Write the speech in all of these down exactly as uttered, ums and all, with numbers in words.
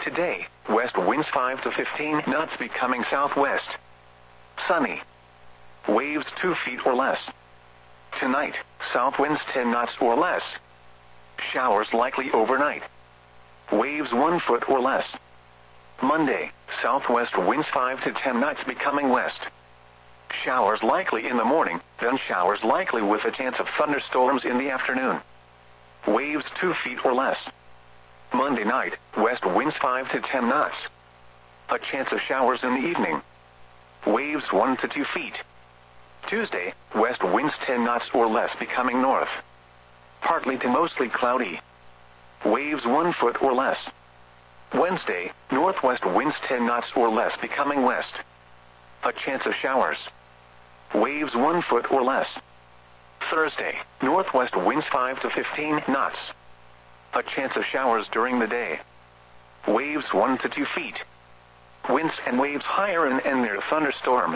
Today, west winds five to fifteen knots becoming southwest. Sunny. Waves two feet or less. Tonight, south winds ten knots or less. Showers likely overnight. Waves one foot or less. Monday, southwest winds five to ten knots becoming west. Showers likely in the morning, then showers likely with a chance of thunderstorms in the afternoon. Waves two feet or less. Monday night, west winds five to ten knots. A chance of showers in the evening. Waves one to two feet. Tuesday, west winds ten knots or less becoming north. Partly to mostly cloudy. Waves one foot or less. Wednesday, northwest winds ten knots or less becoming west. A chance of showers. Waves one foot or less. Thursday, northwest winds five to fifteen knots. A chance of showers during the day. Waves one to two feet. Winds and waves higher and, and near thunderstorms.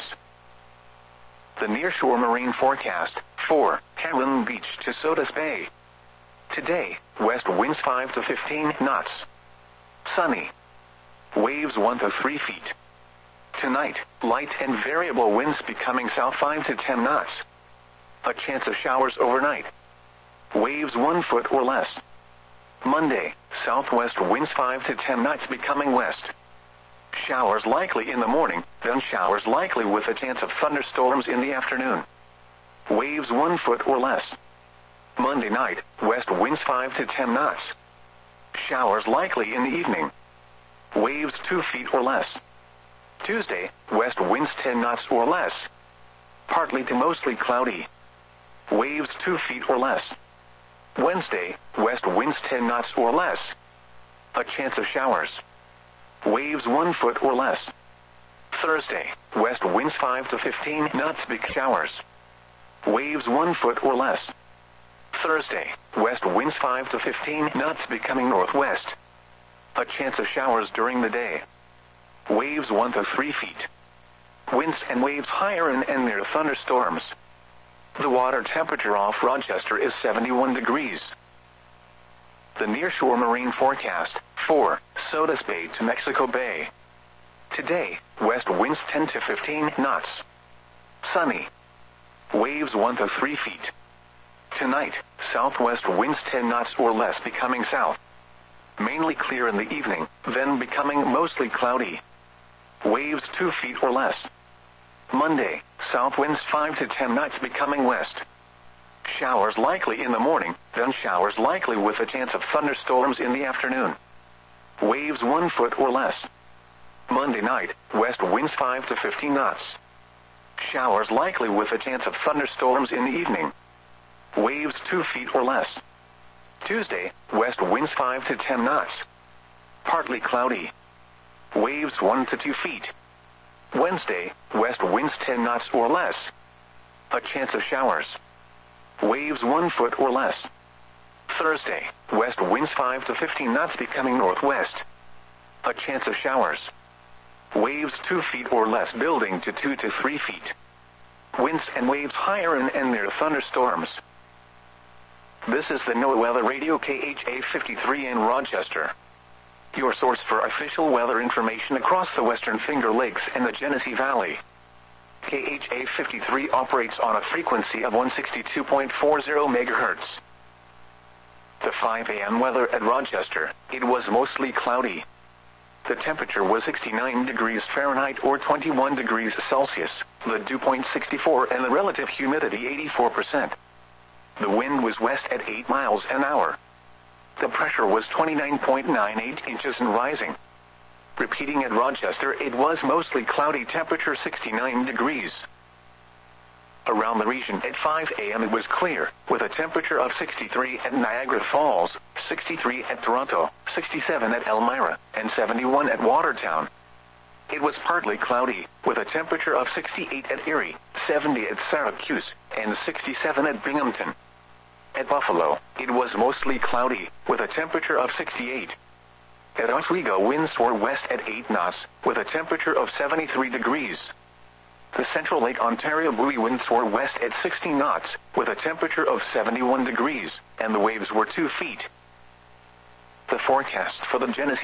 The nearshore marine forecast, for Heron Beach to Sodus Bay. Today, west winds five to fifteen knots. Sunny. Waves one to three feet. Tonight, light and variable winds becoming south five to ten knots. A chance of showers overnight. Waves one foot or less. Monday, southwest winds five to ten knots becoming west. Showers likely in the morning, then showers likely with a chance of thunderstorms in the afternoon. Waves one foot or less. Monday night, west winds five to ten knots. Showers likely in the evening. Waves two feet or less. Tuesday, west winds ten knots or less. Partly to mostly cloudy. Waves two feet or less. Wednesday, west winds ten knots or less. A chance of showers. Waves one foot or less. Thursday, west winds five to fifteen knots big showers. Waves one foot or less. Thursday, west winds five to fifteen knots becoming northwest. A chance of showers during the day. Waves one to three feet. Winds and waves higher and, and near thunderstorms. The water temperature off Rochester is seventy-one degrees. The nearshore marine forecast, for Sodus Bay to Mexico Bay. Today, west winds ten to fifteen knots. Sunny. Waves one to three feet. Tonight, southwest winds ten knots or less becoming south. Mainly clear in the evening, then becoming mostly cloudy. Waves two feet or less. Monday, south winds five to ten knots becoming west. Showers likely in the morning, then showers likely with a chance of thunderstorms in the afternoon. Waves one foot or less. Monday night, west winds five to fifteen knots. Showers likely with a chance of thunderstorms in the evening. Waves two feet or less. Tuesday, west winds five to ten knots. Partly cloudy. Waves one to two feet. Wednesday, west winds ten knots or less. A chance of showers. Waves one foot or less. Thursday, west winds five to fifteen knots becoming northwest. A chance of showers. Waves two feet or less building to two to three feet. Winds and waves higher and, and near thunderstorms. This is the NOAA Weather Radio K H A fifty-three in Rochester. Your source for official weather information across the Western Finger Lakes and the Genesee Valley. K H A fifty-three operates on a frequency of one sixty-two point four zero megahertz. The five a m weather at Rochester, it was mostly cloudy. The temperature was sixty-nine degrees Fahrenheit or twenty-one degrees Celsius, the dew point sixty-four and the relative humidity eighty-four percent. The wind was west at eight miles an hour. The pressure was twenty-nine point nine eight inches and rising. Repeating at Rochester, it was mostly cloudy, temperature sixty-nine degrees. Around the region at five a m it was clear, with a temperature of sixty-three at Niagara Falls, sixty-three at Toronto, sixty-seven at Elmira, and seventy-one at Watertown. It was partly cloudy, with a temperature of sixty-eight at Erie, seventy at Syracuse, and sixty-seven at Binghamton. At Buffalo, it was mostly cloudy, with a temperature of sixty-eight. At Oswego, winds were west at eight knots, with a temperature of seventy-three degrees. The Central Lake Ontario buoy winds were west at sixty knots, with a temperature of seventy-one degrees, and the waves were two feet. The forecast for the Genesee